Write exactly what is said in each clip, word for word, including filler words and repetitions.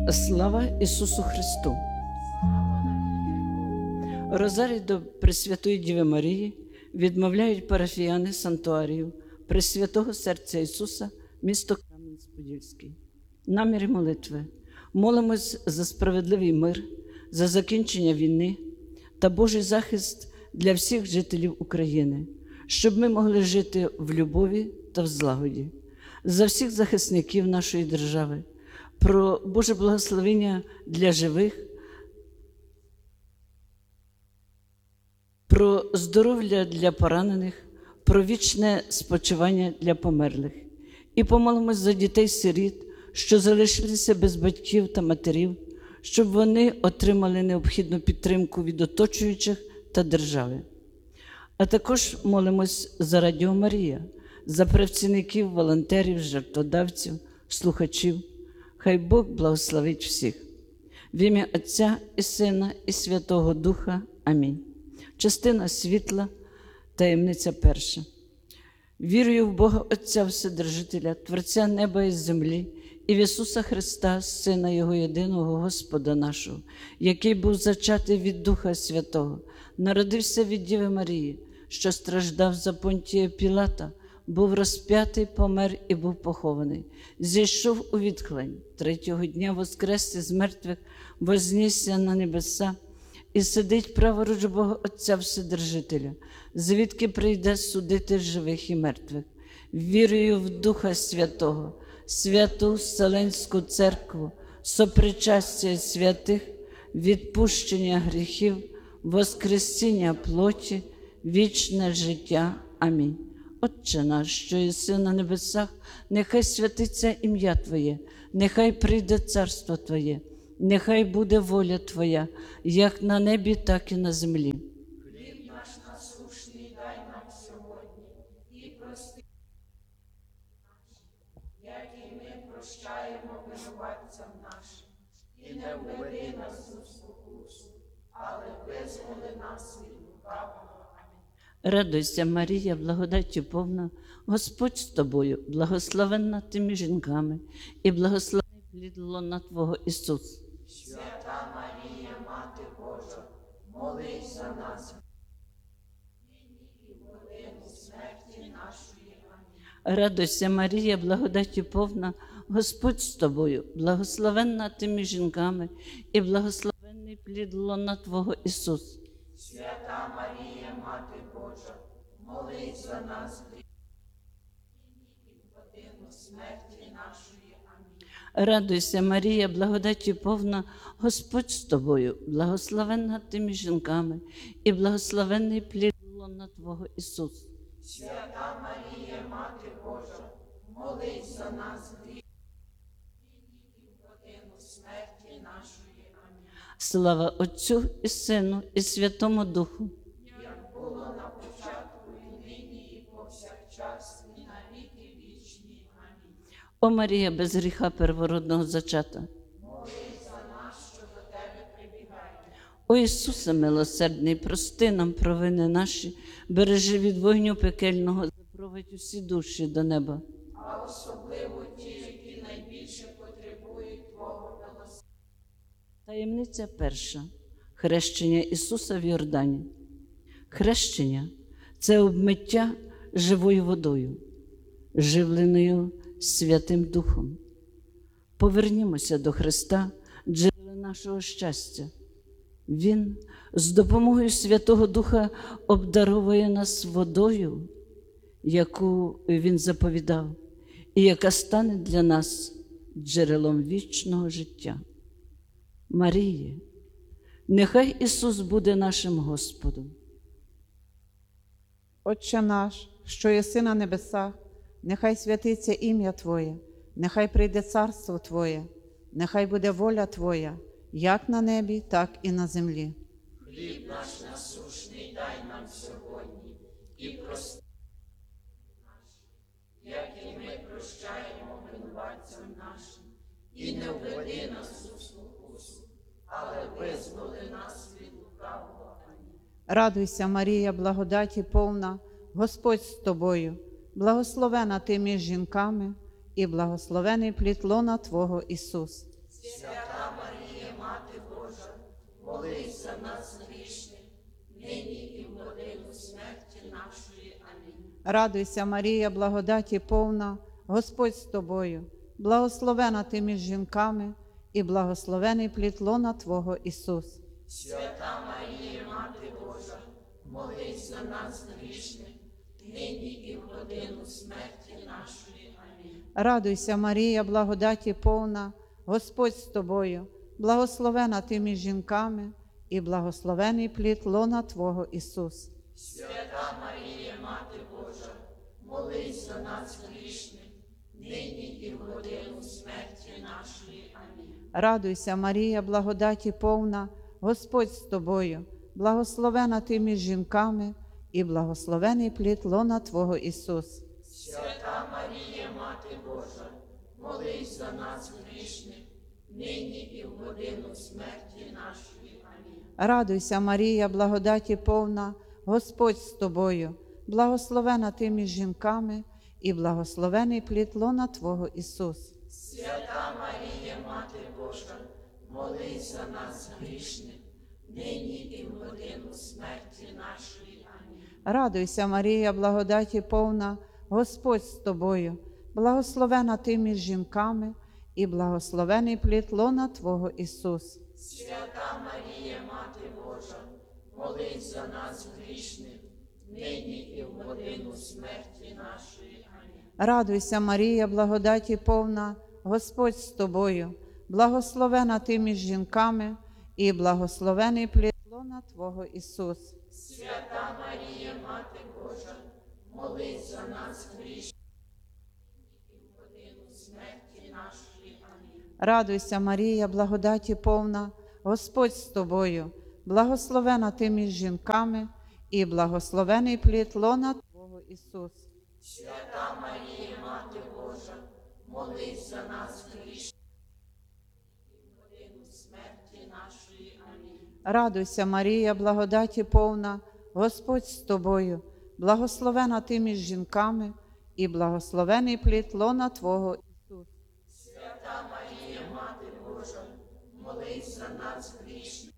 Слава Ісусу Христу! Розарій до Пресвятої Діви Марії відмовляють парафіяни Сантуарію Пресвятого Серця Ісуса, місто Кам'янець-Подільський. Наміри молитви. Молимось за справедливий мир, за закінчення війни та Божий захист для всіх жителів України, щоб ми могли жити в любові та в злагоді. За всіх захисників нашої держави, про Боже благословення для живих, про здоров'я для поранених, про вічне спочивання для померлих. І помолимось за дітей-сиріт, що залишилися без батьків та матерів, щоб вони отримали необхідну підтримку від оточуючих та держави. А також молимось за Радіо Марія, за працівників, волонтерів, жертводавців, слухачів. Хай Бог благословить всіх. В ім'я Отця і Сина і Святого Духа. Амінь. Частина світла, таємниця перша. Вірую в Бога Отця Вседержителя, Творця неба і землі, і в Ісуса Христа, Сина Його єдиного, Господа нашого, який був зачатий від Духа Святого, народився від Діви Марії, що страждав за Понтія Пілата, був розп'ятий, помер і був похований. Зійшов у відхлень, третього дня воскрес із мертвих, вознісся на небеса і сидить праворуч Бога Отця Вседержителя, звідки прийде судити живих і мертвих. Вірую в Духа Святого, святу Вселенську Церкву, сопричастя святих, відпущення гріхів, воскресіння плоті, вічне життя. Амінь. Отче наш, що єси на небесах, нехай святиться ім'я Твоє, нехай прийде царство Твоє, нехай буде воля Твоя, як на небі, так і на землі. Хліб наш насущний дай нам сьогодні, і прости наші, як і ми прощаємо винуватцям нашим, і не введи нас у спокусу, але визволи нас від лукавого. Радуйся, Марія, благодаті повна, Господь з тобою, благословенна ти між жінками, і благословений плід лона Твого Ісус. Свята Марія, Мати Божа, молись за нас, нині і в годину смерті нашої. Амінь. Радуйся, Марія, благодаті повна, Господь з тобою, благословенна ти між жінками, і благословенний плід лона Твого Ісус. Свята Марія, Мати Божа, молись за нас, грішних, нині і в годину смерті нашої. Амінь. Радуйся, Марія, благодаті повна, Господь з тобою, благословенна ти між жінками, і благословенний плід лона Твого Ісус. Свята Марія, Мати Божа, молись за нас, грішних, нині і в годину смерті нашої. Амінь. Слава Отцю і Сину і Святому Духу. Як було на початку, і нині, і повсякчас, і на віки вічні. Амінь. О Марія, без гріха первородного зачата. Молись за нас, що до тебе прибігаємо. О Ісусе милосердний, прости нам провини наші, бережи від вогню пекельного, запровадь усі душі до неба. А особливо ті, які найбільше потребують Твого милосердя. Таємниця перша. Хрещення Ісуса в Йордані. Хрещення – це обмиття живою водою, живленою Святим Духом. Повернімося до Христа, джерела нашого щастя. Він з допомогою Святого Духа обдаровує нас водою, яку Він заповідав, і яка стане для нас джерелом вічного життя. Маріє, нехай Ісус буде нашим Господом. Отче наш, що єси на небесах, нехай святиться ім'я Твоє, нехай прийде царство Твоє, нехай буде воля Твоя, як на небі, так і на землі. Хліб наш насущний дай нам сьогодні, і прости наші, як і ми прощаємо винуватцям нашим, і не введи нас у спокусу, але визволи нас від лукавого. Амінь. Радуйся, Марія, благодаті повна, Господь з тобою, благословена ти між жінками, і благословений плід лона Твого Ісус. Свята молись за нас грішних, нині і в годину смерті нашої. Амінь. Радуйся, Марія, благодаті повна, Господь з тобою, благословена ти між жінками, і благословений плід лона Твого, Ісус. Свята Марія, Мати Божа, молись за нас грішних, нині і в годину смерті нашої. Амінь. Радуйся, Марія, благодаті повна, Господь з тобою, благословена ти між жінками, і благословений плід лона Твого, Ісус. Свята Марія, Мати Божа, молись за нас грішних, нині і в годину смерті нашої. Амінь. Радуйся, Марія, благодаті повна, Господь з тобою, благословена ти між жінками, і благословений плід лона Твого, Ісус. Свята Марія, Мати Божа, молись за нас грішних, нині і в годину смерті нашої. Амінь. Радуйся, Марія, благодаті повна, Господь з тобою, благословена ти між жінками, і благословений плід лона Твого, Ісус. Свята Марія, Мати Божа, молись за нас грішних, нині і в годину смерті нашої. Амінь. Радуйся, Марія, благодаті повна, Господь з тобою, благословена ти між жінками, і благословений плід лона Твого, Ісус. Свята Марія, Мати Божа, молись за нас грішних, нині і в годину смерті нашої. Амінь. Радуйся, Марія, благодаті повна, Господь з тобою, благословена ти між жінками, і благословений плід лона Твого, Ісус. Свята Марія, Мати Божа, молись за нас грішних, і в годину смерті нашої. Амінь. Радуйся, Марія, благодаті повна, Господь з тобою, благословена ти між жінками, і благословений плід лона Твого, Ісус. Свята Марія, Мати Божа, молись за нас грішних, і в годину смерті нашої. Амінь. Радуйся, Марія, благодаті повна, Господь з тобою, благословена ти між жінками, і благословений плід лона Твого, Ісус. Свята Марія, Мати Божа, молись за нас грішних,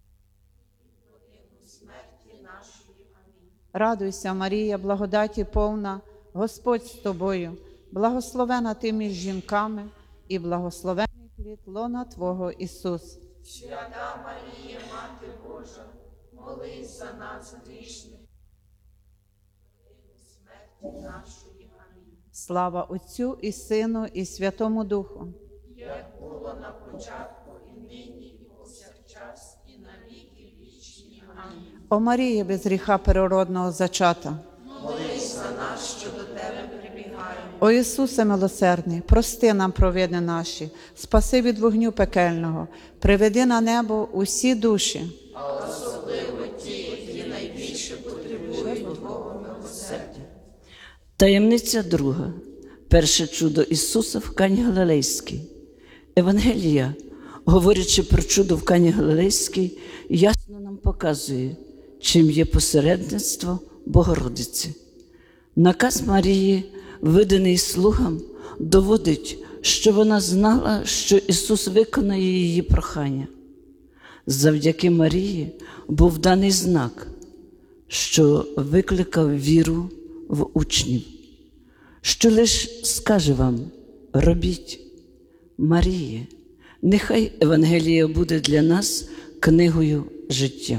і в годину смерті нашої. Амінь. Радуйся, Марія, благодаті повна, Господь з тобою, благословена ти між жінками, і благословений плід лона Твого, Ісус. Свята Марія, Мати Божа, молись за нас грішних, і в годину смерті нашої. Амінь. Слава Отцю і Сину, і Святому Духу. Як було на початку, і нині, і повсякчас, і на віки вічні. Амінь. О Марії, без гріха первородного зачата. Молись за нас, що до тебе прибігаємо. О Ісусе милосердний, прости нам провини наші, спаси від вогню пекельного, приведи на небо усі душі, А особливо ті, які найбільше потребують Твого милосердя. Таємниця друга. Перше чудо Ісуса в Кані Галилейській. Евангелія, говорячи про чудо в Кані Галилейській, ясно нам показує, чим є посередництво Богородиці. Наказ Марії, виданий слугам, доводить, що вона знала, що Ісус виконає її прохання. Завдяки Марії був даний знак, що викликав віру в учнів, що лиш скаже вам: робіть. Маріє, нехай Евангелія буде для нас книгою життя.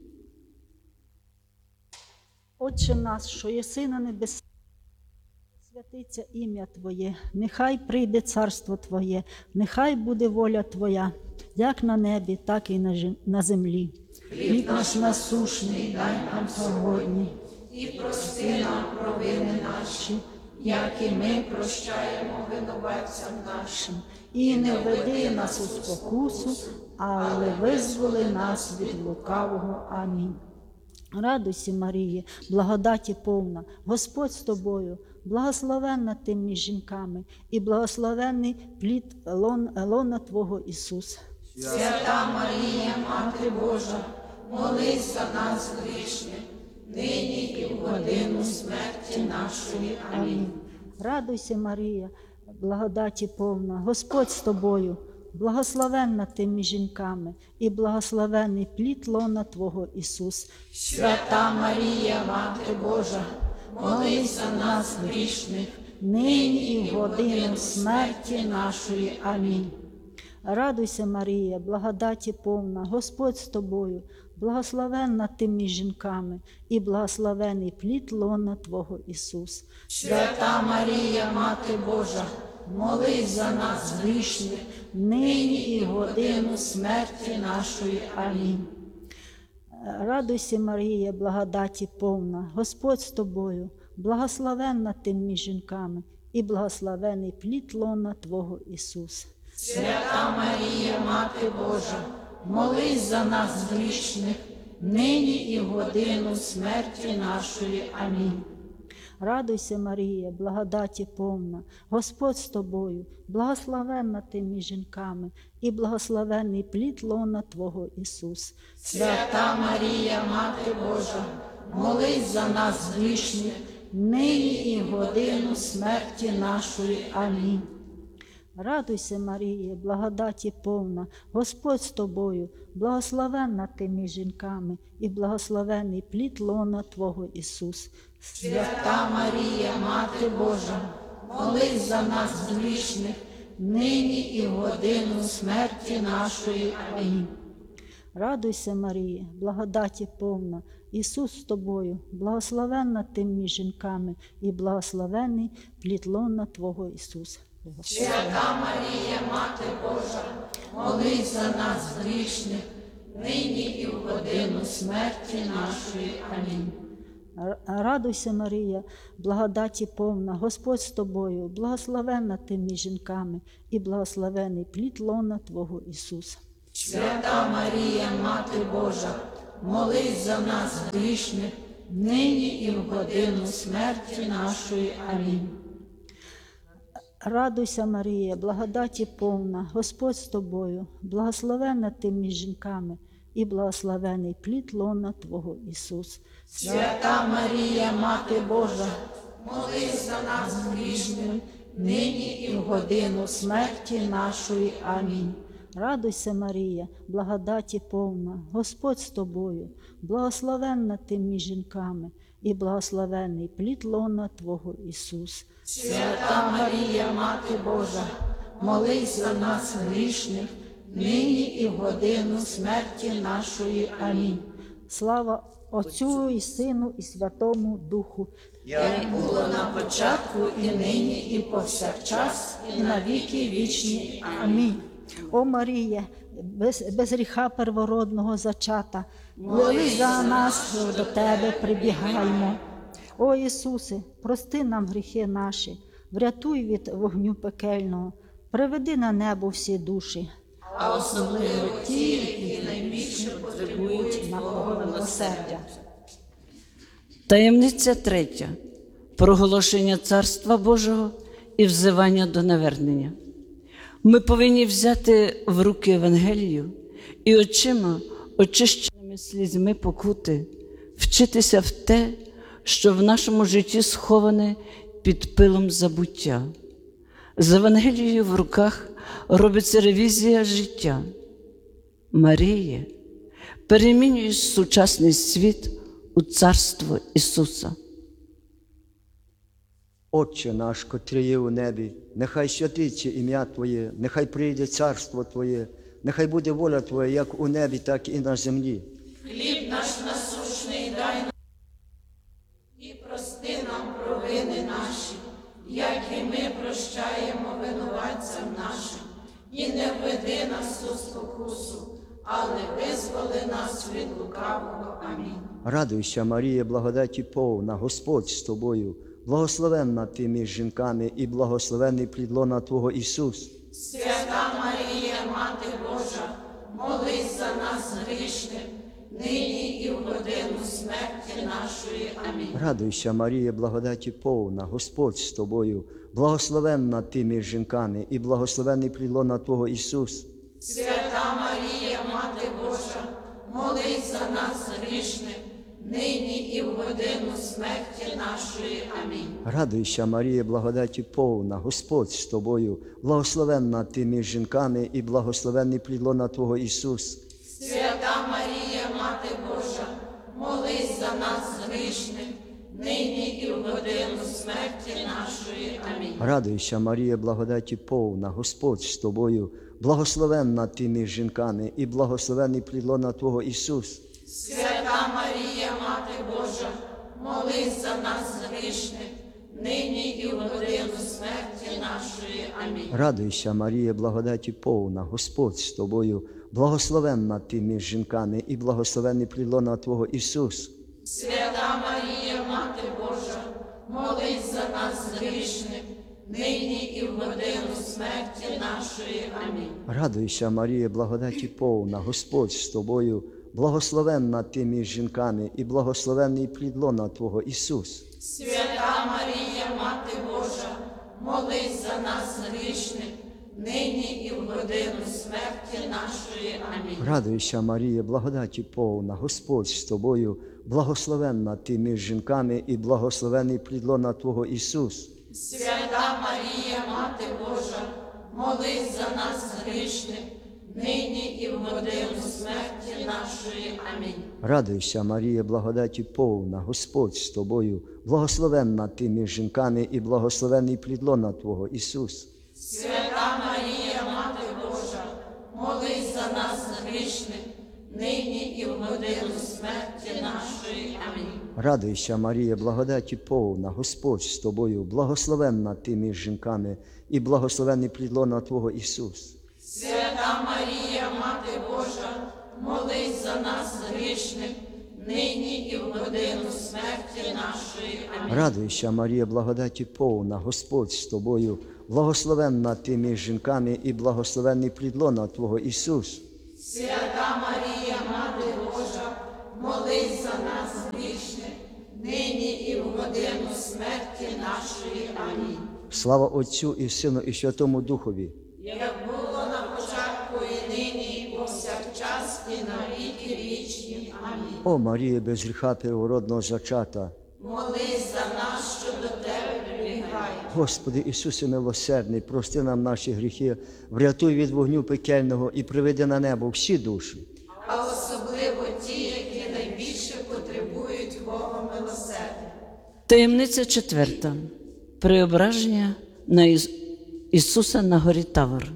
Отче наш, що єси на небесах, святиться ім'я Твоє, нехай прийде царство Твоє, нехай буде воля Твоя, як на небі, так і на жем- на землі. Хліб наш насущний дай нам сьогодні, І прости нам провини наші, як і ми прощаємо винуватцям нашим. і не введи нас у спокусу, але визволи нас від лукавого. Амінь. Радуйся, Марії, благодаті повна, Господь з тобою, благословенна ти між жінками, і благословенний плід лон- лона Твого, Ісус. Свята Марія, Мати Божа, молись за нас грішних, нині і в годину смерті нашої. Амінь. Радуйся, Марія, благодаті повна, Господь з тобою, благословенна ти між жінками, і благословений плід лона Твого Ісус. Свята Марія, Мати Божа, молись за нас грішних, Нині і в годину смерті нашої. Амінь. Радуйся, Марія, благодаті повна, Господь з тобою, благословенна ти між жінками, і благословений плід лона Твого Ісус. Свята Марія, Мати Божа, молись за нас грішних, Нині і в годину смерті нашої. Амінь. Радуйся, Марія, благодаті повна, Господь з тобою, благословенна ти між жінками, і благословений плід лона Твого Ісус. Свята Марія, Мати Божа, молись за нас грішних, нині і в годину смерті нашої. Амінь. Радуйся, Марія, благодаті повна, Господь з тобою, благословенна ти між жінками, і благословений плід лона Твого Ісус. Свята Марія, Мати Божа, молись за нас грішних, нині і в годину смерті нашої. Амінь. Радуйся, Марія, благодаті повна, Господь з тобою, благословенна ти між жінками, і благословений плід лона Твого Ісус. Свята Марія, Мати Божа, молись за нас грішних, нині і в годину смерті нашої. Амінь. Радуйся, Марія, благодаті повна, Ісус з тобою, благословенна ти між жінками, і благословений плід лона Твого Ісус. Свята Марія, Мати Божа, молись за нас грішних, нині і в годину смерті нашої. Амінь. Радуйся, Марія, благодаті повна, Господь з тобою, благословенна ти між жінками, і благословений плід лона Твого Ісус. Свята Марія, Мати Божа, молись за нас грішних, нині і в годину смерті нашої. Амінь. Радуйся, Марія, благодаті повна, Господь з тобою, благословенна ти між жінками, і благословений плід лона Твого Ісус. Свята Марія, Мати Божа, молись за нас грішних, нині і в годину смерті нашої. Амінь. Радуйся, Марія, благодаті повна, Господь з тобою, благословенна ти між жінками, і благословений плід лона Твого Ісус. Свята Марія, Мати Божа, молись за нас грішних, нині і в годину смерті нашої. Амінь. Слава Отцю і Сину, і Святому Духу, Як було на початку, і нині, і повсякчас, і на віки вічні. Амінь. О Марія, без, без гріха первородного зачата, молись за нас, що до Тебе прибігаємо. О Ісусе, прости нам гріхи наші, врятуй від вогню пекельного, приведи на небо всі душі, А особливо ті, які найбільше потребують Твого милосердя. Таємниця третя. Проголошення Царства Божого і взивання до навернення. Ми повинні взяти в руки Євангелію і очима, очищеними слізьми покути, вчитися в те, що в нашому житті сховане під пилом забуття. З Євангелією в руках робиться ревізія життя. Марія перемінює сучасний світ у Царство Ісуса. Отче наш, котрий є у небі, нехай святиться ім'я Твоє, нехай прийде царство Твоє, нехай буде воля Твоя, як у небі, так і на землі. Хліб наш насущний дай нам, і прости нам провини наші, як і ми прощаємо винуватцям нашим. І не введи нас у спокусу, але визволи нас від лукавого. Амінь. Радуйся, Марія, благодаті повна, Господь з тобою, благословенна ти між жінками і благословений плід лона Твого Ісус. Свята Марія, Мати Божа, молись за нас грішних, нині і в годину смерті нашої. Амінь. Радуйся, Марія, благодаті повна, Господь з тобою, благословенна ти між жінками і благословений плід лона Твого Ісус. Свята Марія, Мати Божа, молись за нас грішних, нині і в годину смерті нашої. Амінь. Радуйся, Марія, благодаті повна, Господь з тобою, благословенна ти між жінками і благословенний плід лона Твого Ісус. Свята Марія, Мати Божа, молись за нас грішних, нині і в годину смерті нашої. Амінь. Радуйся, Марія, благодаті повна, Господь з тобою, благословенна ти між жінками і благословенний плід лона Твого Ісус. Свята Марія, Мати Божа, молись за нас грішних, нині і в годину смерті нашої. Амінь. Радуйся, Марія, благодаті повна, Господь з тобою, благословенна ти між жінками і благословенний плід лона Твого Ісус. Свята Марія, Мати Божа, молись за нас грішних, нині і в годину смерті нашої. Амінь. Радуйся, Марія, благодаті повна, Господь з тобою, благословенна ти між жінками і благословенний плід лона Твого Ісус. Свята Марія, Мати Божа, молись за нас грішних, нині і в годину смерті нашої. Амінь. Радуйся, Марія, благодаті повна, Господь з тобою, благословенна ти між жінками і благословенний плід лона Твого Ісус. Свята Марія, Мати Божа, молись за нас грішних, нині і в годину смерті нашої. Амінь. Радуйся, Марія, благодаті повна, Господь з тобою, благословенна ти між жінками і благословенний плід лона Твого Ісус. Свята Марія, Мати Божа, молись за нас грішних, нині і в годину смерті нашої. Амінь. Радуйся, Марія, благодаті повна, Господь з тобою, благословенна ти між жінками і благословенний плід лона Твого Ісус. Свята Марія, Мати Божа, молись за нас грішних, нині і в годину смерті нашої. Амінь. Радуйся, Марія, благодаті повна, Господь з тобою, благословенна ти між жінками і благословенний плід лона Твого Ісус. Свята Марія, Мати Божа, молись за нас грішних, нині і в годину смерті нашої. Амінь. Слава Отцю і Сину і Святому Духові. Як було на початку і нині, і повсякчас, і на віки вічні. Амінь. О, Марія, без гріха первородного зачата, Молись за нас, що до Тебе прибігає. Господи Ісусе милосердний, прости нам наші гріхи, врятуй від вогню пекельного і приведи на небо всі душі. А особливо ті, які найбільше потребують Бога милосердя. Таємниця четверта. Преображення на Іс... Ісуса на горі Тавор.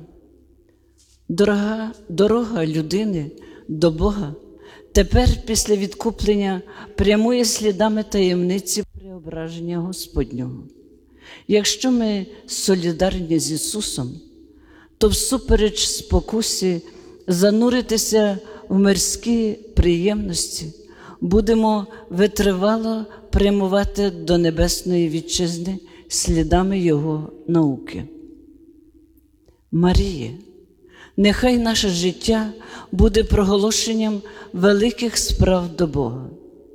Дорога дорога людини до Бога тепер після відкуплення прямує слідами таємниці преображення Господнього. Якщо ми солідарні з Ісусом, то всупереч спокусі зануритися в мирські приємності будемо витривало прямувати до Небесної Вітчизни слідами Його науки. Марія, нехай наше життя буде проголошенням великих справ до Бога.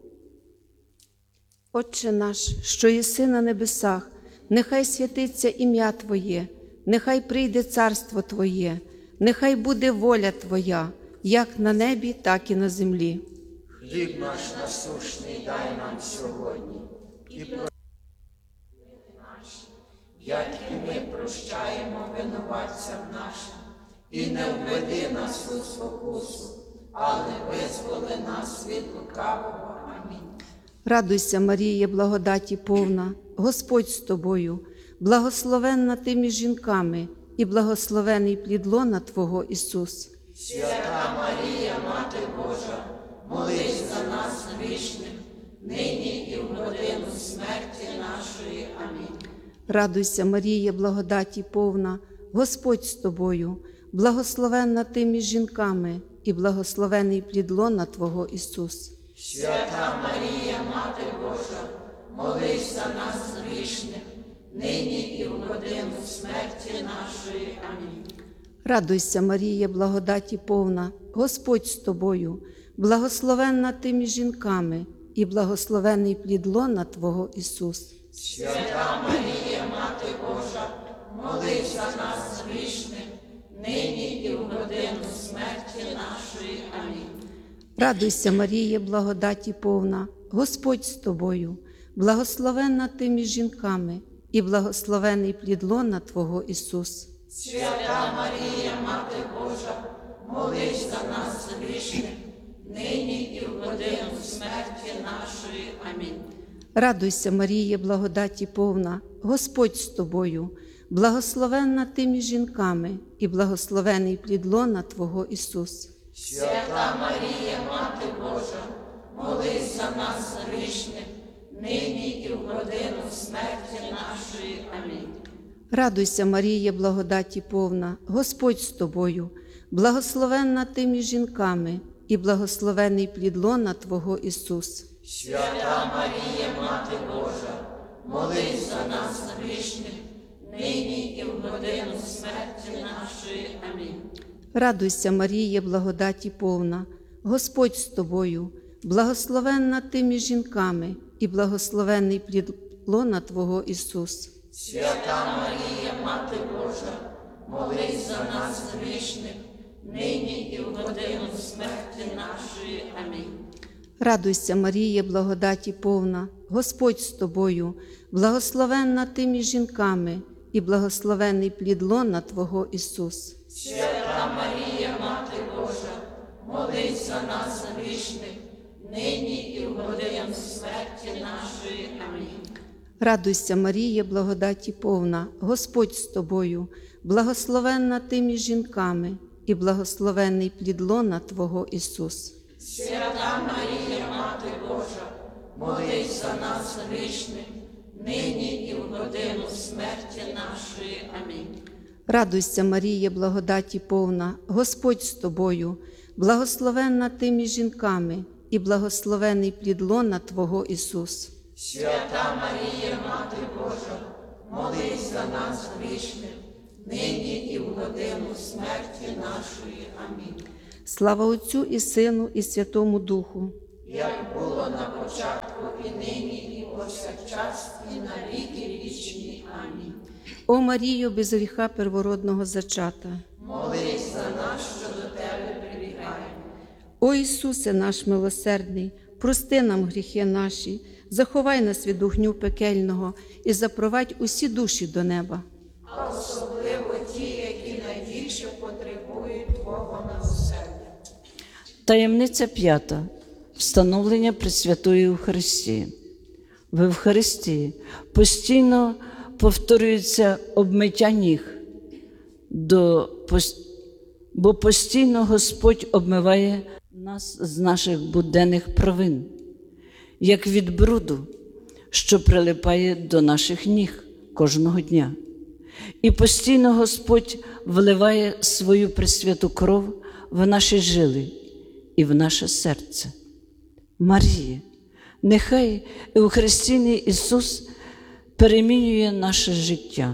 Отче наш, що єси на небесах, нехай святиться ім'я Твоє, нехай прийде царство Твоє, нехай буде воля Твоя, як на небі, так і на землі. Хліб наш насущний дай нам сьогодні, і прости наші, як і ми прощаємо винуватцям нашим, і не введи нас у спокусу, але визволи нас від лукавого. Амінь. Радуйся, Марія, благодаті повна, Господь з тобою, благословенна ти між жінками, і благословений плід лона Твого Ісус. Свята Марія, Мати Божа, молись за нас грішних, нині і в годину смерті нашої. Амінь. Радуйся, Марія, благодаті повна, Господь з тобою, благословенна ти між жінками, і благословений плід лона Твого Ісус. Свята Марія, Мати Божа, молись за нас грішних, нині і в годину смерті нашої. Амінь. Радуйся, Марія, благодаті повна, Господь з тобою, благословенна ти між жінками, і благословений плід лона Твого Ісус. Свята Марія, Мати Божа, молись за нас грішних, нині і в годину смерті нашої. Амінь. Радуйся, Марія, благодаті повна, Господь з тобою, благословенна ти між жінками, і благословений плід лона Твого Ісус. Свята Марія, Мати Божа, молись за нас грішних, нині і в годину смерті нашої. Амінь. Радуйся, Маріє, благодаті повна, Господь з тобою, благословенна ти між жінками, і благословений плід лона Твого Ісус. Свята Марія, Мати Божа, молись за нас грішних, нині і в годину смерті нашої. Амінь. Радуйся, Маріє, благодаті повна, Господь з тобою, благословенна ти між жінками, і благословений плід лона Твого Ісус. Свята Марія, Мати Божа, молись за нас грішних, нині і в годину смерті нашої. Амінь. Радуйся, Маріє, благодаті повна, Господь з тобою, благословенна ти між жінками, і благословений плід лона Твого Ісус. Свята Марія, Мати Божа, молись за нас грішних, нині і в годину смерті нашої. Амінь. Радуйся, Маріє, благодаті повна, Господь з тобою, благословенна ти між жінками, і благословений плід лона Твого Ісус. Свята Марія, Мати Божа, молись за нас грішних, нині і в годину смерті нашої. Амінь. Радуйся, Маріє, благодаті повна, Господь з тобою, благословенна ти між жінками, і благословений плід лона Твого Ісус. Свята Марія, Мати Божа, молись за нас грішних, нині і в годину смерті нашої. Амінь. Радуйся, Маріє, благодаті повна, Господь з тобою, благословенна ти між жінками, і благословений плід лона Твого Ісус. Свята Марія, Мати Божа, молись за нас грішних, нині і в годину смерті нашої. Амінь. Слава Отцю і Сину, і Святому Духу. Як було на початку, і нині, і повсякчас, і на віки вічні. Амінь. О Марію, без гріха первородного зачата. Молись за нас, що до Тебе прибігаємо. О Ісусе наш милосердний, прости нам гріхи наші, заховай нас від огню пекельного і запровадь усі душі до неба. А особливо ті, які найбільше потребують Твого милосердя. Таємниця п'ята. Встановлення Пресвятої Євхаристії. В Євхаристії постійно повторюється обмиття ніг, до, бо постійно Господь обмиває нас з наших буденних провин, як від бруду, що прилипає до наших ніг кожного дня. І постійно Господь вливає свою пресвяту кров в наші жили і в наше серце. Марія, нехай Євхаристійний Ісус перемінює наше життя.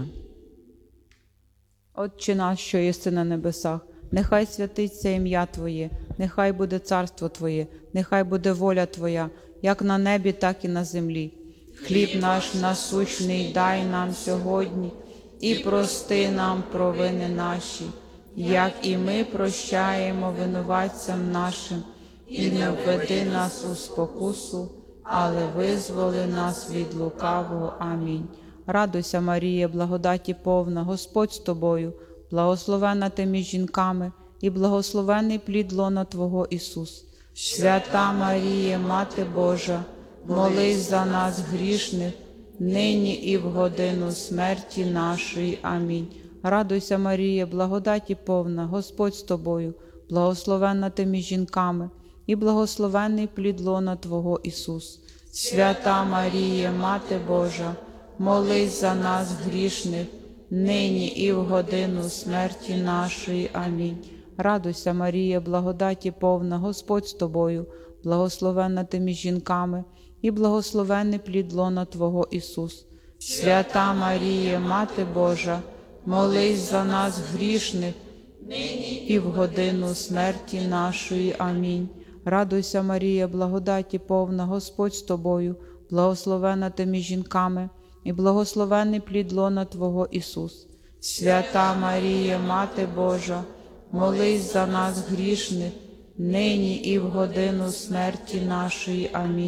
Отче наш, що єси на небесах, нехай святиться ім'я Твоє, нехай буде царство Твоє, нехай буде воля Твоя, як на небі, так і на землі. Хліб наш насущний дай нам сьогодні, і прости нам провини наші, як і ми прощаємо винуватцям нашим, і не введи нас у спокусу, але визволи нас від лукавого. Амінь. Радуйся, Марія, благодаті повна, Господь з тобою, благословенна ти між жінками, і благословений плід лона Твого Ісус. Свята Марія, Мати Божа, молись за нас грішних, нині і в годину смерті нашої. Амінь. Радуйся, Марія, благодаті повна, Господь з тобою, благословенна ти між жінками, і благословений плід лона Твого Ісус. Свята Марія, Мати Божа, молись за нас грішних, нині і в годину смерті нашої. Амінь. Радуйся, Марія, благодаті повна, Господь з тобою, благословенна ти між жінками, і благословений плід лона Твого Ісус. Свята Марія, Мати Божа, молись за нас грішних, нині і в годину смерті нашої. Амінь. Радуйся, Марія, благодаті повна, Господь з тобою, благословенна ти між жінками, і благословений плід лона Твого Ісус. Свята Марія, Мати Божа, молись за нас грішних, нині і в годину смерті нашої. Амінь.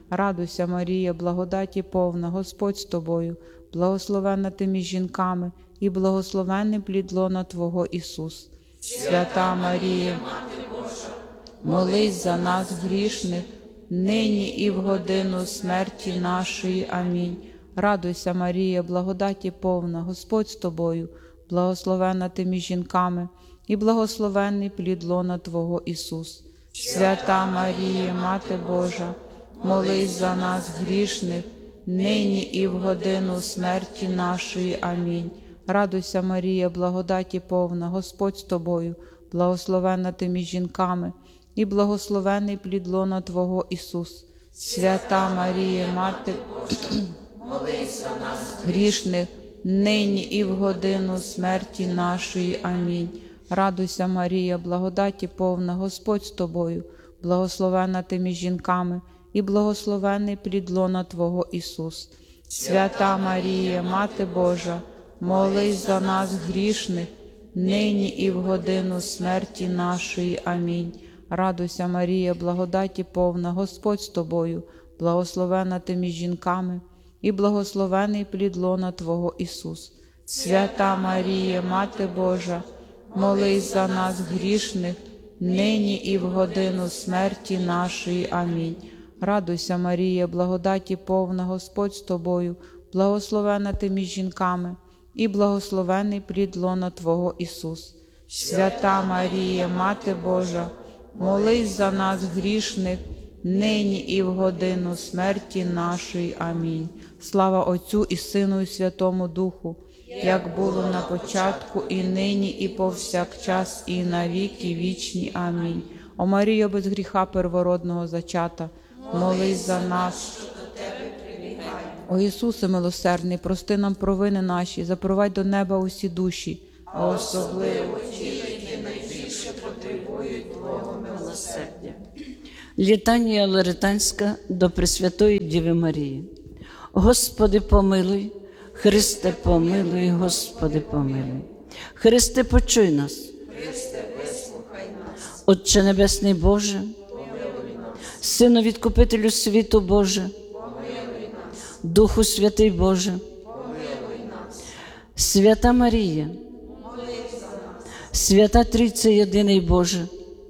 Радуйся, Марія, благодаті повна, Господь з тобою, благословенна ти між жінками, і благословенний плід лона Твого Ісус. Свята Марія, молись за нас грішних, нині і в годину смерті нашої. Амінь. Радуйся, Марія, благодаті повна, Господь з тобою, благословенна ти між жінками, і благословенний плід лона Твого Ісус. Свята Марія, Мати Божа, молись за нас грішних, нині і в годину смерті нашої. Амінь. Радуйся, Марія, благодаті повна, Господь з тобою, благословенна ти між жінками, і благословенний плід лона Твого Ісус. Свята Марія, Мати грішних, нині і в годину смерті нашої. Амінь. Радуйся, Марія, благодаті повна, Господь з тобою, благословенна ти між жінками, і благословенний плід лона Твого Ісус. Свята Марія, Мати Божа, молись за нас грішних, нині і в годину смерті нашої. Амінь. Радуйся, Марія, благодаті повна, Господь з тобою, благословенна ти між жінками, і благословений плід лона Твого Ісус. Свята Марія, Мати Божа, молись за нас грішних, нині і в годину смерті нашої. Амінь. Радуйся, Марія, благодаті повна, Господь з тобою, благословенна ти між жінками, і благословений плід лона Твого Ісус. Свята Марія, Мати Божа, молись за нас грішних, нині і в годину смерті нашої. Амінь. Слава Отцю і Сину і Святому Духу, як було на початку, і нині, і повсякчас, і на віки вічні. Амінь. О Марія, без гріха первородного зачата, молись за нас. О Ісусе милосердний, прости нам провини наші, запровадь до неба усі душі, а особливо ті, які найбільше потребують Твого милосердя. Літанія лоретанська до Пресвятої Діви Марії. Господи, помилуй, Христе, помилуй, Господи, помилуй. Христе, почуй нас. Христе, вислухай нас. Отче Небесний Боже, Помилуй нас. Сину Відкупителю світу Боже, Помилуй нас. Духу Святий Боже, Помилуй нас. Свята Марія, Молись за нас. Свята Трійця Єдиний Боже,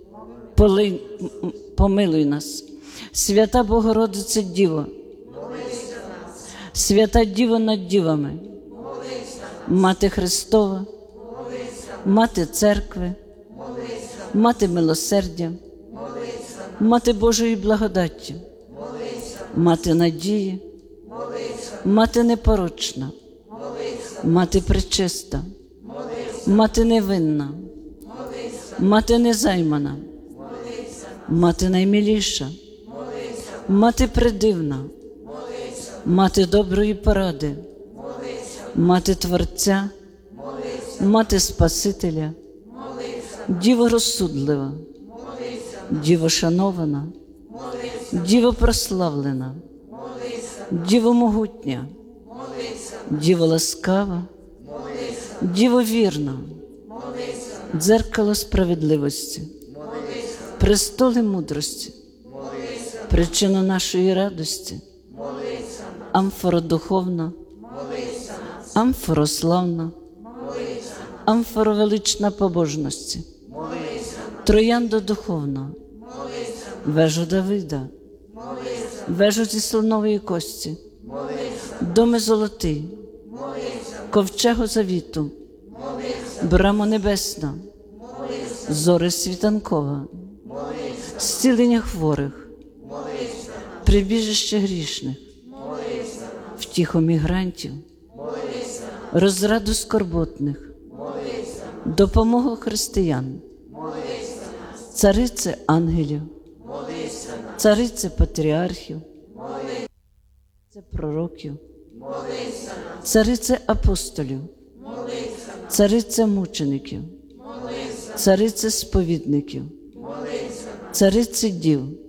полинь, м- помилуй нас. Свята Богородице Діво, Молись за нас. Свята Діво над дівами, Молись за нас. Мати Христова, Молись за нас. Мати Церкви, Молись за нас. Мати Милосердя, Молись за нас. Мати Божої благодаті, Молись за нас. Мати Надії, Молись за нас. Мати Непорочна, Молись за нас. Мати Пречиста, Молись. Мати Невинна, Молись за Мати Незаймана, Молись за нас. Мати Наймиліша, Молись за нас. Мати Придивна, Молись за нас. Мати Доброї Поради, Молись за нас. Мати Творця, Молись за Мати Спасителя, Молись за нас. Діво розсудлива, Молись за нас. Діво шанована, Молись за нас. Діво прославлена, Молись за нас. Діво могутня, Молись за нас. Діво ласкава, Молись за нас. Діво вірна, Молись за нас. дзеркало справедливості, Молись за нас. престоли мудрості, Молись за нас. причина нашої радості, Молись за нас. амфора духовна, Молись за нас. амфорославна, Молись за нас. амфоровелична побожності, Молись за нас. троянда духовна, Молись за нас. вежу Давида, Молись за нас. вежу зі слонової кості, Молись за нас. доми золотий, Молись за нас. ковчегу завіту, Молись за нас. брама небесна, Молись за нас. зори світанкова, Молись за нас. зцілення хворих, Молись за нас. прибіжище грішних, Молись за нас. втіху мігрантів, Молись за нас. розраду скорботних, Молись за нас. допомогу християн, Молись за нас. царице ангелів, Молись за нас. царице патріархів, Молись. це пророків, Молись за нас. царице апостолів, Молись за нас. царице мучеників, Молись за нас. царице сповідників, Молись за нас. царице дів, Молись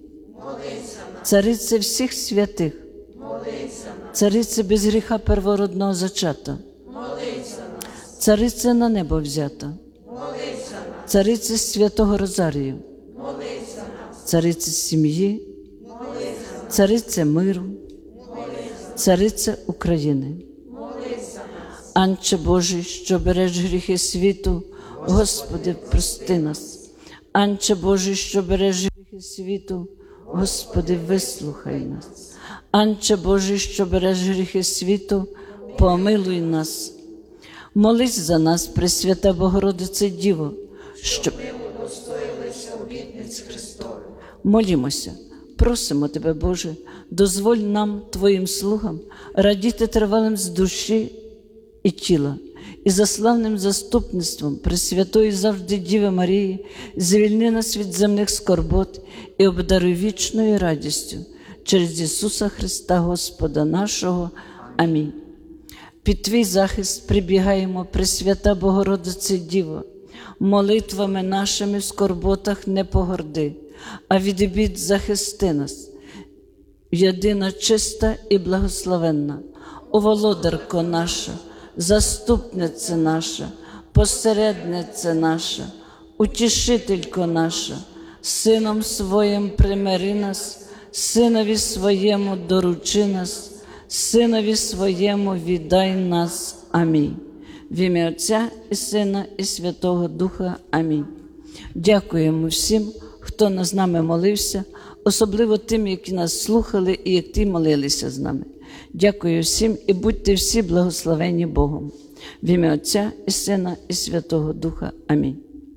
за нас. царице всіх святих, Молись за нас. царице без гріха первородного зачата, Молись за нас. царице на небо взята, Молись за нас. царице святого Розарію, Молись за нас. царице сім'ї, Молись за нас. царице миру, царице України. Анче Божий, що береш гріхи світу, Господи, прости нас. Анче Божий, що береш гріхи світу, Господи, вислухай нас. Анче Божий, що береш гріхи світу, помилуй нас. Молись за нас, Пресвята Богородице Діво, щоб ми удостоїлися обітниць Христових. Молімося, просимо Тебе, Боже, дозволь нам, Твоїм слугам, радіти тривалим з душі і тіла, і за славним заступництвом Пресвятої завжди Діви Марії звільни нас від земних скорбот і обдаруй вічною радістю через Ісуса Христа Господа нашого. Амінь. Під Твій захист прибігаємо, Пресвята Богородице Діво, молитвами нашими в скорботах не погорди, а від бід захисти нас. Єдина чиста і благословенна, о володарко наша, заступниця наша, посередниця наша, утішителько наша, Сином Своїм примири нас, Синові Своєму доручи нас, Синові Своєму віддай нас. Амінь. В ім'я Отця і Сина і Святого Духа. Амінь. Дякуємо всім, хто з нами молився, особливо тим, які нас слухали і які молилися з нами. Дякую всім і будьте всі благословені Богом. В ім'я Отця і Сина і Святого Духа. Амінь.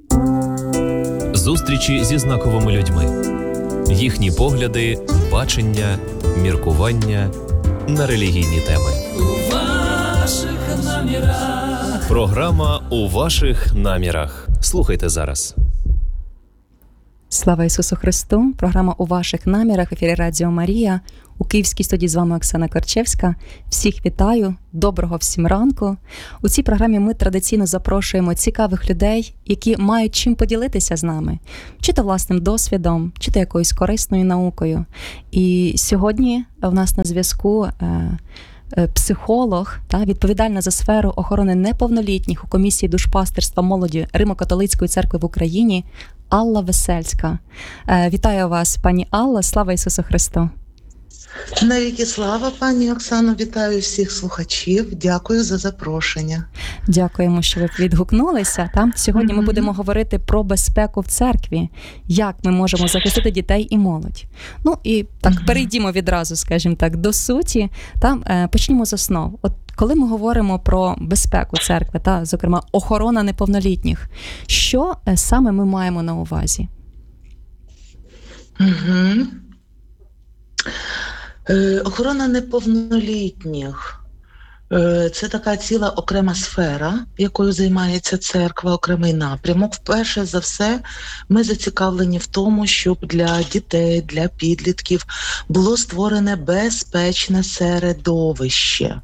Зустрічі зі знаковими людьми. Їхні погляди, бачення, міркування на релігійні теми. У ваших намірах. Програма «У ваших намірах». Слухайте зараз. Слава Ісусу Христу! Програма «У ваших намірах» в ефірі Радіо Марія. У Київській студії з вами Оксана Корчевська. Всіх вітаю, доброго всім ранку. У цій програмі ми традиційно запрошуємо цікавих людей, які мають чим поділитися з нами. Чи то власним досвідом, чи то якоюсь корисною наукою. І сьогодні у нас на зв'язку е, е, психолог, та, відповідальна за сферу охорони неповнолітніх у Комісії душпастерства молоді Римо-католицької церкви в Україні Алла Весельська. Е, вітаю вас, пані Алла. Слава Ісусу Христу! Навіки слава, пані Оксано, вітаю всіх слухачів. Дякую за запрошення. Дякуємо, що ви відгукнулися. Там сьогодні mm-hmm. ми будемо говорити про безпеку в церкві, як ми можемо захистити дітей і молодь. Ну і так mm-hmm. перейдімо відразу, скажімо так, до суті. Там е, почнімо з основ. От коли ми говоримо про безпеку церкви, та, зокрема, охорона неповнолітніх, що е, саме ми маємо на увазі? Угу. Охорона неповнолітніх – це така ціла окрема сфера, якою займається церква, окремий напрямок. Вперше за все ми зацікавлені в тому, щоб для дітей, для підлітків було створене безпечне середовище.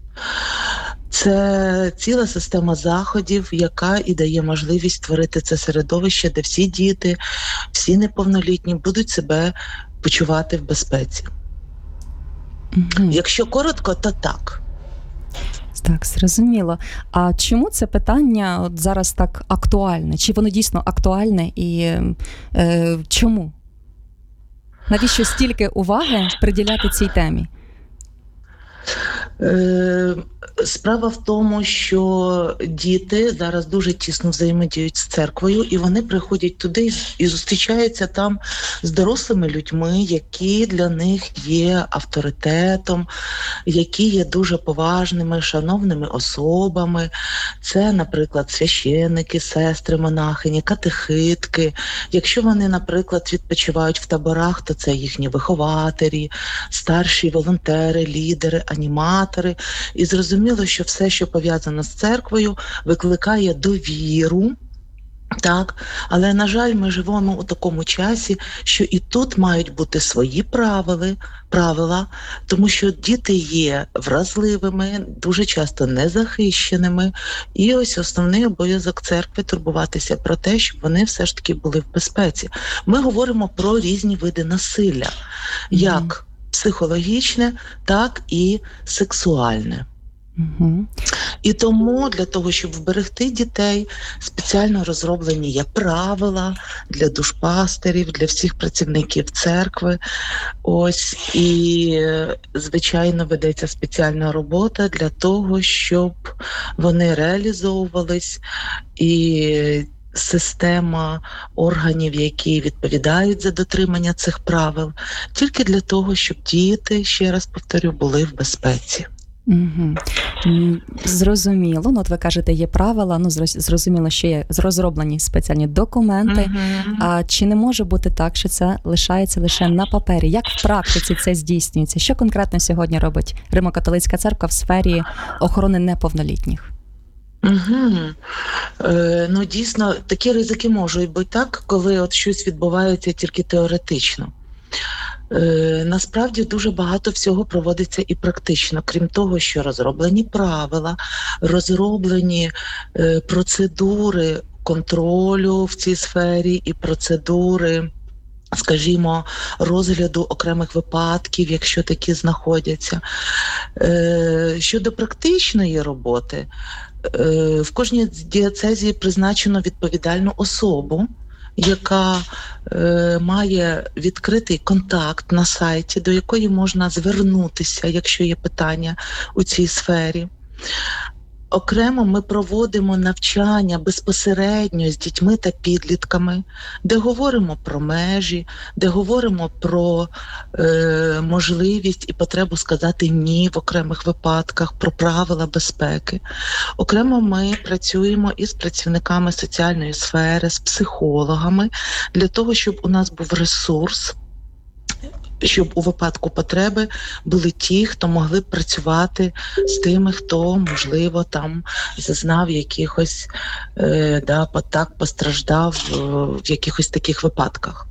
Це ціла система заходів, яка і дає можливість створити це середовище, де всі діти, всі неповнолітні будуть себе почувати в безпеці. Mm-hmm. Якщо коротко, то так. Так, зрозуміло. А чому це питання от зараз так актуальне? Чи воно дійсно актуальне і е, чому? Навіщо стільки уваги приділяти цій темі? Е, справа в тому, що діти зараз дуже тісно взаємодіють з церквою, і вони приходять туди і зустрічаються там з дорослими людьми, які для них є авторитетом, які є дуже поважними, шановними особами. Це, наприклад, священники, сестри, монахині, катехитки. Якщо вони, наприклад, відпочивають в таборах, то це їхні вихователі, старші волонтери, лідери, аніматори. І зрозуміло, що все, що пов'язано з церквою, викликає довіру. Так, але, на жаль, ми живемо у такому часі, що і тут мають бути свої правила, правила, тому що діти є вразливими, дуже часто незахищеними, і ось основний обов'язок церкви – турбуватися про те, щоб вони все ж таки були в безпеці. Ми говоримо про різні види насилля, як психологічне, так і сексуальне. Угу. І тому для того, щоб вберегти дітей, спеціально розроблені є правила для душпастерів, для всіх працівників церкви. Ось, і, звичайно, ведеться спеціальна робота для того, щоб вони реалізовувались, і система органів, які відповідають за дотримання цих правил, тільки для того, щоб діти, ще раз повторю, були в безпеці. Угу. Зрозуміло. Ну, от ви кажете, є правила, ну, зрозуміло, що є розроблені спеціальні документи. Угу. А чи не може бути так, що це лишається лише на папері? Як в практиці це здійснюється? Що конкретно сьогодні робить Римо-католицька церква в сфері охорони неповнолітніх? Угу. Е, ну, дійсно, такі ризики можуть бути так, коли от щось відбувається тільки теоретично. Е, насправді дуже багато всього проводиться і практично, крім того, що розроблені правила, розроблені е, процедури контролю в цій сфері і процедури, скажімо, розгляду окремих випадків, якщо такі знаходяться. Е, щодо практичної роботи, е, в кожній дієцезії призначено відповідальну особу, яка е, має відкритий контакт на сайті, до якої можна звернутися, якщо є питання у цій сфері. Окремо ми проводимо навчання безпосередньо з дітьми та підлітками, де говоримо про межі, де говоримо про е, можливість і потребу сказати «ні» в окремих випадках, про правила безпеки. Окремо ми працюємо із працівниками соціальної сфери, з психологами, для того, щоб у нас був ресурс, щоб у випадку потреби були ті, хто могли б працювати з тими, хто, можливо, там зазнав якихось, е, да, так постраждав е, в якихось таких випадках.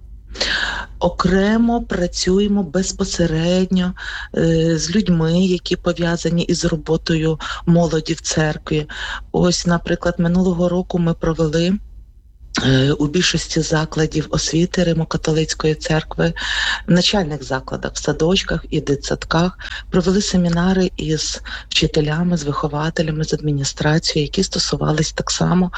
Окремо працюємо безпосередньо е, з людьми, які пов'язані із роботою молоді в церкві. Ось, наприклад, минулого року ми провели у більшості закладів освіти Римо-католицької церкви, в начальних закладах, в садочках і дитсадках провели семінари із вчителями, з вихователями, з адміністрацією, які стосувались так само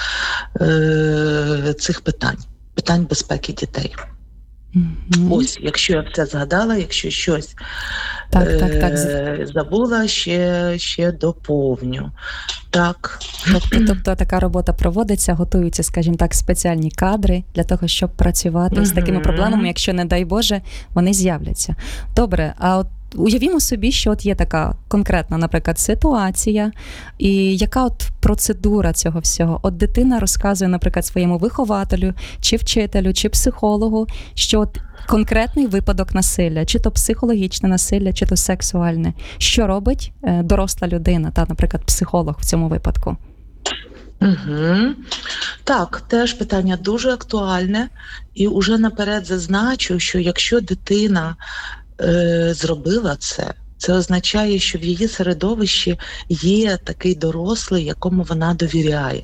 е- цих питань, питань безпеки дітей. Mm-hmm. Ось, якщо я все згадала, якщо щось так, так, так. Е- забула, ще, ще доповню. Так. Тобто така робота проводиться, готуються, скажімо так, спеціальні кадри для того, щоб працювати mm-hmm. з такими проблемами, якщо, не дай Боже, вони з'являться. Добре, а от уявімо собі, що от є така конкретна, наприклад, ситуація, і яка от процедура цього всього? От дитина розказує, наприклад, своєму вихователю, чи вчителю, чи психологу, що от конкретний випадок насилля, чи то психологічне насилля, чи то сексуальне. Що робить е, доросла людина, та, наприклад, психолог в цьому випадку? Угу. Так, теж питання дуже актуальне. І уже наперед зазначу, що якщо дитина е, зробила це, це означає, що в її середовищі є такий дорослий, якому вона довіряє.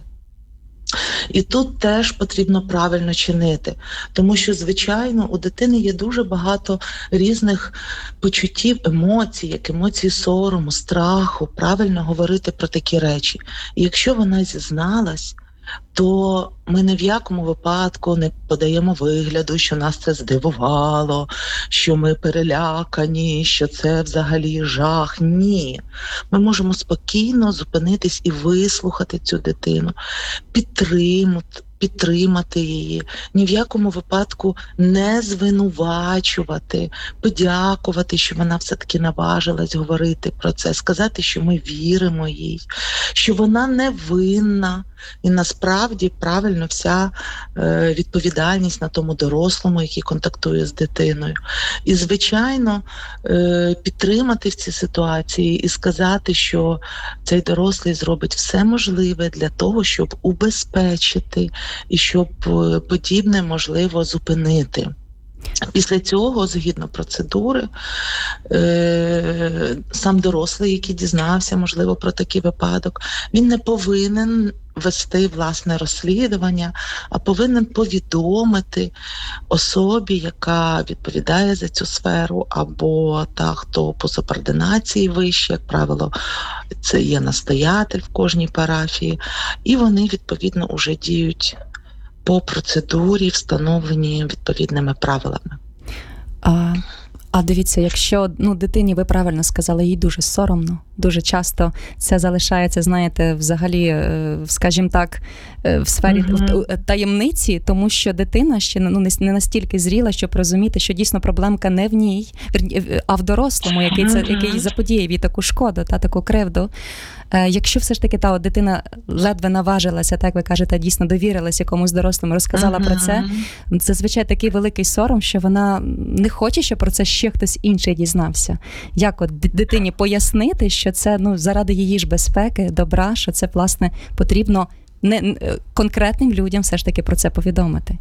І тут теж потрібно правильно чинити, тому що, звичайно, у дитини є дуже багато різних почуттів, емоцій, як емоції сорому, страху, правильно говорити про такі речі. І якщо вона зізналась, то ми ні в якому випадку не подаємо вигляду, що нас це здивувало, що ми перелякані, що це взагалі жах. Ні. Ми можемо спокійно зупинитись і вислухати цю дитину, підтримати, підтримати її, ні в якому випадку не звинувачувати, подякувати, що вона все-таки наважилась говорити про це, сказати, що ми віримо їй, що вона не винна, і насправді правильно вся е, відповідальність на тому дорослому, який контактує з дитиною. І, звичайно, е, підтримати в цій ситуації і сказати, що цей дорослий зробить все можливе для того, щоб убезпечити і щоб подібне можливо зупинити. Після цього, згідно процедури, е- сам дорослий, який дізнався, можливо, про такий випадок, він не повинен вести власне розслідування, а повинен повідомити особі, яка відповідає за цю сферу, або та, хто по субординації вище, як правило, це є настоятель в кожній парафії, і вони відповідно уже діють по процедурі, встановленій відповідними правилами. А, а дивіться, якщо ну, дитині, ви правильно сказали, їй дуже соромно, дуже часто це залишається, знаєте, взагалі, скажімо так, в сфері mm-hmm. таємниці, тому що дитина ще ну, не настільки зріла, щоб розуміти, що дійсно проблемка не в ній, а в дорослому, який, це, який заподіяв їй таку шкоду, та таку кривду. Якщо все ж таки та от дитина ледве наважилася, так ви кажете, дійсно довірилась якомусь дорослому, розказала uh-huh. про це, це, звичайно, такий великий сором, що вона не хоче, щоб про це ще хтось інший дізнався. Як от дитині пояснити, що це ну, заради її ж безпеки, добра, що це, власне, потрібно не, конкретним людям все ж таки про це повідомити?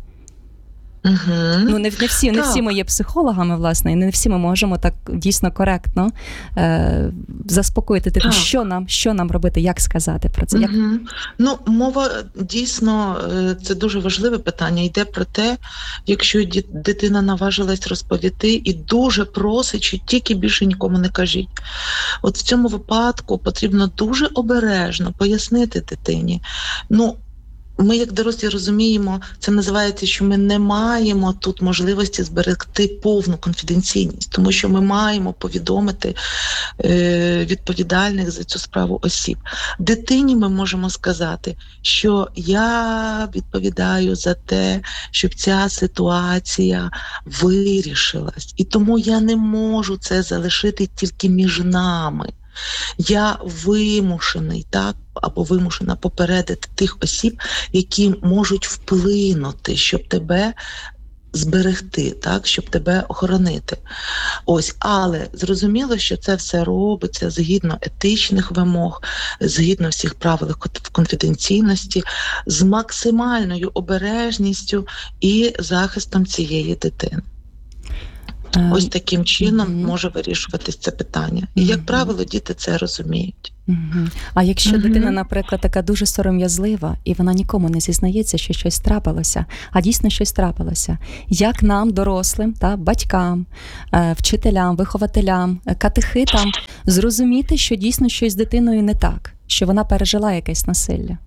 Угу. Ну, не, не, всі, не всі ми є психологами, власне, і не всі ми можемо так дійсно коректно е, заспокоїти типу, що нам, що нам робити, як сказати про це. Як... Угу. Ну, мова дійсно, це дуже важливе питання. Йде про те, якщо дитина наважилась розповісти і дуже просить, що тільки більше нікому не кажіть. От в цьому випадку потрібно дуже обережно пояснити дитині. Ну, ми, як дорослі, розуміємо, це називається, що ми не маємо тут можливості зберегти повну конфіденційність, тому що ми маємо повідомити е, відповідальних за цю справу осіб. Дитині ми можемо сказати, що я відповідаю за те, щоб ця ситуація вирішилась, і тому я не можу це залишити тільки між нами. Я вимушений, так, або вимушена попередити тих осіб, які можуть вплинути, щоб тебе зберегти, так, щоб тебе охоронити. Ось, але зрозуміло, що це все робиться згідно етичних вимог, згідно всіх правил конфіденційності, з максимальною обережністю і захистом цієї дитини. Ось таким чином uh-huh. може вирішуватись це питання. І, uh-huh. як правило, діти це розуміють. Uh-huh. А якщо uh-huh. дитина, наприклад, така дуже сором'язлива, і вона нікому не зізнається, що щось трапилося, а дійсно щось трапилося, як нам, дорослим, та, батькам, вчителям, вихователям, катехитам, зрозуміти, що дійсно щось з дитиною не так, що вона пережила якесь насилля?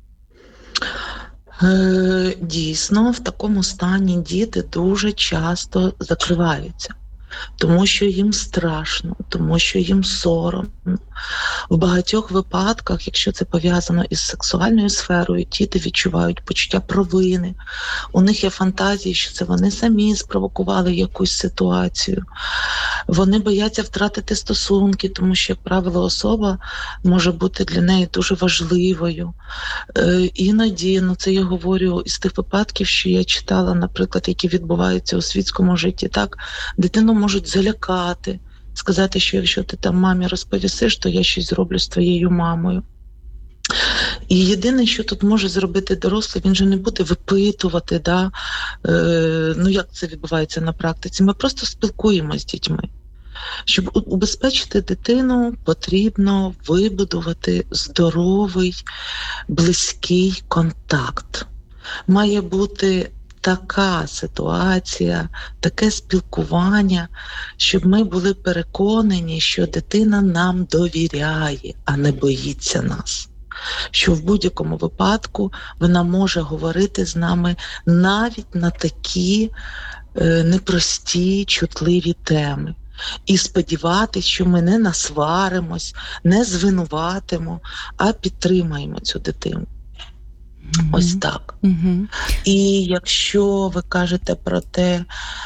Дійсно, в такому стані діти дуже часто закриваються, тому що їм страшно, тому що їм соромно. В багатьох випадках, якщо це пов'язано із сексуальною сферою, діти відчувають почуття провини. У них є фантазії, що це вони самі спровокували якусь ситуацію. Вони бояться втратити стосунки, тому що, як правило, особа може бути для неї дуже важливою. Е, іноді, ну це я говорю із тих випадків, що я читала, наприклад, які відбуваються у світському житті, так, дитину можуть залякати, сказати, що якщо ти там мамі розповісиш, то я щось зроблю з твоєю мамою. І єдине, що тут може зробити дорослий, він же не буде випитувати, да? е, ну як це відбувається на практиці. Ми просто спілкуємося з дітьми. Щоб убезпечити дитину, потрібно вибудувати здоровий, близький контакт. Має бути така ситуація, таке спілкування, щоб ми були переконані, що дитина нам довіряє, а не боїться нас. Що в будь-якому випадку вона може говорити з нами навіть на такі е, непрості, чутливі теми. І сподіватися, що ми не насваримось, не звинуватимо, а підтримаємо цю дитину. Mm-hmm. Ось так. Mm-hmm. І якщо ви кажете про те,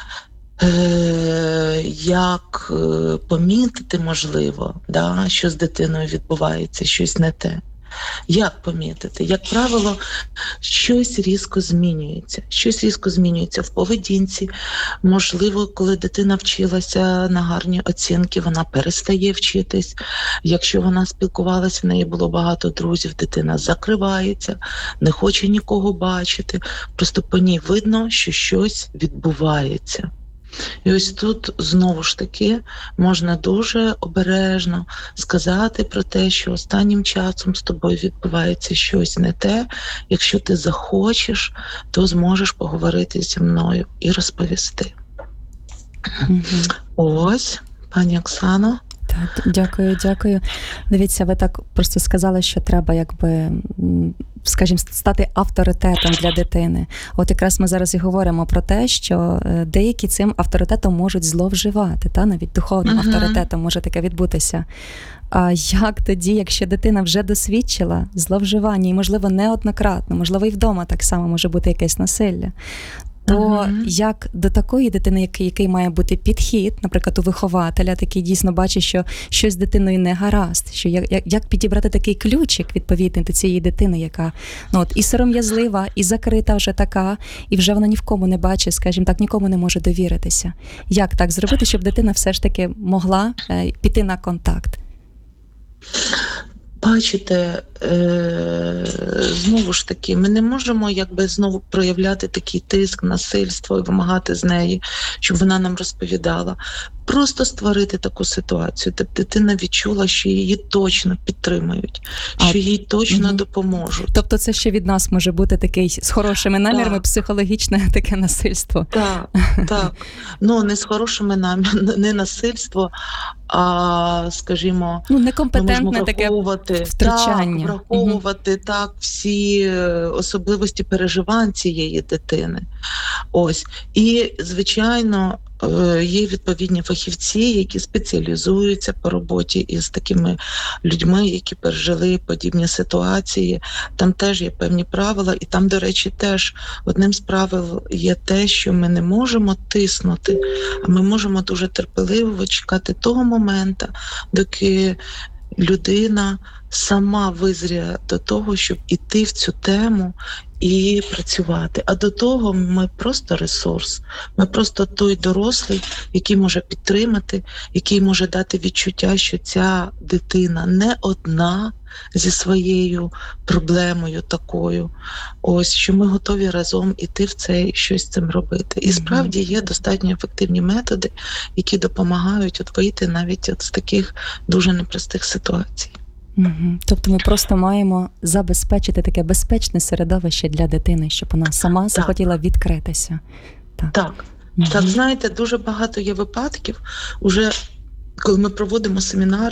е- як е- помітити, можливо, да, що з дитиною відбувається, щось не те. Як помітити? Як правило, щось різко змінюється. Щось різко змінюється в поведінці. Можливо, коли дитина вчилася на гарні оцінки, вона перестає вчитись. Якщо вона спілкувалася, в неї було багато друзів, дитина закривається, не хоче нікого бачити. Просто по ній видно, що щось відбувається. І ось тут знову ж таки можна дуже обережно сказати про те, що останнім часом з тобою відбувається щось не те. Якщо ти захочеш, то зможеш поговорити зі мною і розповісти. Угу. Ось, пані Оксано. Так, дякую, дякую. Дивіться, ви так просто сказали, що треба, якби, м, скажімо, стати авторитетом для дитини. От якраз ми зараз і говоримо про те, що е, деякі цим авторитетом можуть зловживати, та навіть духовним Мгм. авторитетом може таке відбутися. А як тоді, якщо дитина вже досвідчила зловживання, і, можливо, неоднократно, можливо, і вдома так само може бути якесь насилля, то Мгм. як до такої дитини, який, який має бути підхід, наприклад, у вихователя, такий дійсно бачить, що щось з дитиною не гаразд, що як, як, як підібрати такий ключик відповідний до цієї дитини, яка ну, от, і сором'язлива, і закрита вже така, і вже вона ні в кому не бачить, скажімо так, нікому не може довіритися. Як так зробити, щоб дитина все ж таки могла е, піти на контакт? Бачите, е- знову ж таки, ми не можемо якби знову проявляти такий тиск, насильство і вимагати з неї, щоб вона нам розповідала. Просто створити таку ситуацію, тобто дитина відчула, що її точно підтримають, А, що їй точно мгм. допоможуть. Тобто це ще від нас може бути такий з хорошими намірами, Так. психологічне таке насильство. Так, так. Ну, не з хорошими намірами, не насильство, а, скажімо, Ну, ми некомпетентне можемо таке враховувати, втручання. так, враховувати так, всі е, особливості переживань цієї дитини. Ось. І, звичайно, е, є відповідні фахівці, які спеціалізуються по роботі із такими людьми, які пережили подібні ситуації. Там теж є певні правила, і там, до речі, теж одним з правил є те, що ми не можемо тиснути, а ми можемо дуже терпеливо чекати того моменту, доки людина сама визріє до того, щоб іти в цю тему і працювати. А до того ми просто ресурс. Ми просто той дорослий, який може підтримати, який може дати відчуття, що ця дитина не одна зі своєю проблемою такою. Ось, що ми готові разом іти в це і щось з цим робити. І справді є достатньо ефективні методи, які допомагають от вийти навіть от з таких дуже непростих ситуацій. Угу. Тобто ми просто маємо забезпечити таке безпечне середовище для дитини, щоб вона сама захотіла відкритися. Так. Так, Угу. так, знаєте, дуже багато є випадків, уже коли ми проводимо семінари,